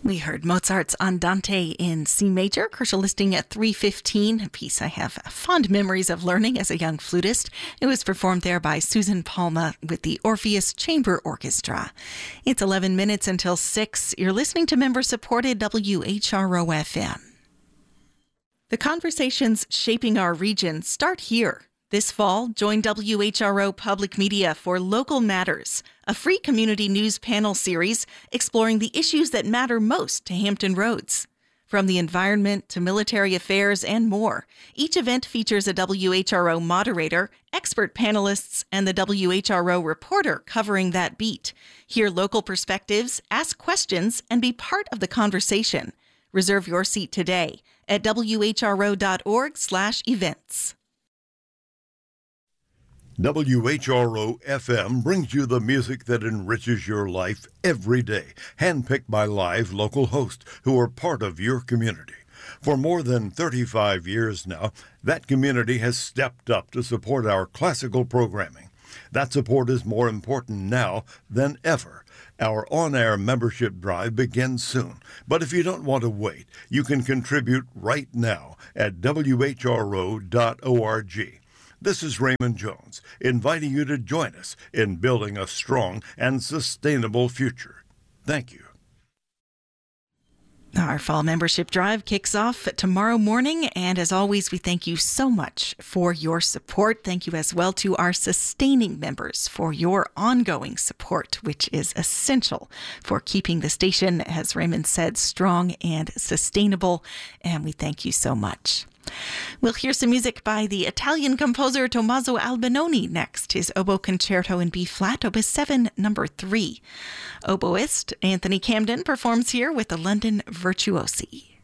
We heard Mozart's Andante in C major, Koschel listing at 3:15, a piece I have fond memories of learning as a young flutist. It was performed there by Susan Palma with the Orpheus Chamber Orchestra. It's 11 minutes until 6. You're listening to member-supported WHRO-FM. The conversations shaping our region start here. This fall, join WHRO Public Media for Local Matters, a free community news panel series exploring the issues that matter most to Hampton Roads. From the environment to military affairs and more, each event features a WHRO moderator, expert panelists, and the WHRO reporter covering that beat. Hear local perspectives, ask questions, and be part of the conversation. Reserve your seat today at whro.org/events. WHRO-FM brings you the music that enriches your life every day, handpicked by live local hosts who are part of your community. For more than 35 years now, that community has stepped up to support our classical programming. That support is more important now than ever. Our on-air membership drive begins soon, but if you don't want to wait, you can contribute right now at whro.org. This is Raymond Jones, inviting you to join us in building a strong and sustainable future. Thank you. Our fall membership drive kicks off tomorrow morning, and as always, we thank you so much for your support. Thank you as well to our sustaining members for your ongoing support, which is essential for keeping the station, as Raymond said, strong and sustainable, and we thank you so much. We'll hear some music by the Italian composer Tommaso Albinoni next, his oboe concerto in B-flat, Opus 7, number 3. Oboist Anthony Camden performs here with the London Virtuosi.